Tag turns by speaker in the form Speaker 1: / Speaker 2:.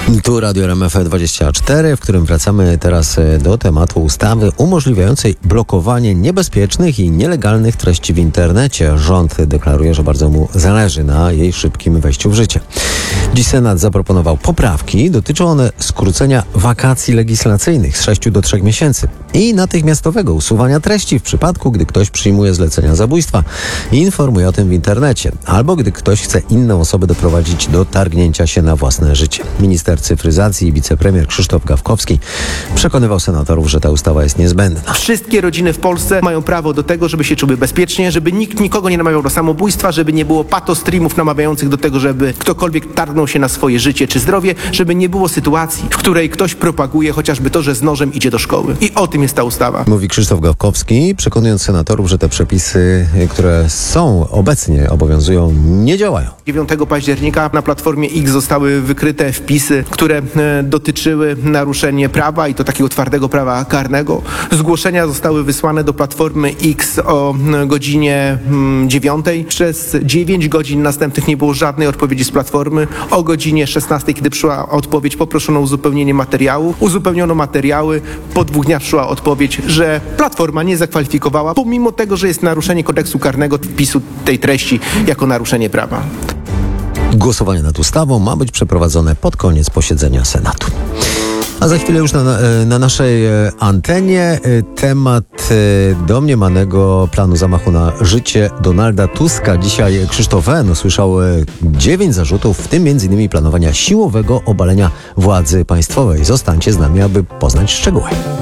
Speaker 1: Tu Radio RMF24, w którym wracamy teraz do tematu ustawy umożliwiającej blokowanie niebezpiecznych i nielegalnych treści w internecie. Rząd deklaruje, że bardzo mu zależy na jej szybkim wejściu w życie. Dziś Senat zaproponował poprawki. Dotyczą one skrócenia wakacji legislacyjnych z 6 do 3 miesięcy i natychmiastowego usuwania treści w przypadku, gdy ktoś przyjmuje zlecenia zabójstwa i informuje o tym w internecie, albo gdy ktoś chce inną osobę doprowadzić do targnięcia się na własne życie. Minister cyfryzacji i wicepremier Krzysztof Gawkowski przekonywał senatorów, że ta ustawa jest niezbędna.
Speaker 2: Wszystkie rodziny w Polsce mają prawo do tego, żeby się czuły bezpiecznie, żeby nikt nikogo nie namawiał do samobójstwa, żeby nie było patostreamów namawiających do tego, żeby ktokolwiek targnął się na swoje życie czy zdrowie, żeby nie było sytuacji, w której ktoś propaguje chociażby to, że z nożem idzie do szkoły. I o tym jest ta ustawa.
Speaker 1: Mówi Krzysztof Gawkowski, przekonując senatorów, że te przepisy, które obecnie obowiązują, nie działają.
Speaker 2: 9 października na Platformie X zostały wykryte wpisy, które dotyczyły naruszenia prawa i to takiego twardego prawa karnego. Zgłoszenia zostały wysłane do Platformy X o godzinie 9. Przez 9 godzin następnych nie było żadnej odpowiedzi z Platformy. O godzinie 16, kiedy przyszła odpowiedź, poproszono o uzupełnienie materiału. Uzupełniono materiały. Po 2 dniach przyszła odpowiedź, że Platforma nie zakwalifikowała, pomimo tego, że jest naruszenie kodeksu karnego, wpisu tej treści jako naruszenie prawa.
Speaker 1: Głosowanie nad ustawą ma być przeprowadzone pod koniec posiedzenia Senatu. A za chwilę już na naszej antenie temat domniemanego planu zamachu na życie Donalda Tuska. Dzisiaj Krzysztof N. usłyszał 9 zarzutów, w tym m.in. planowania siłowego obalenia władzy państwowej. Zostańcie z nami, aby poznać szczegóły.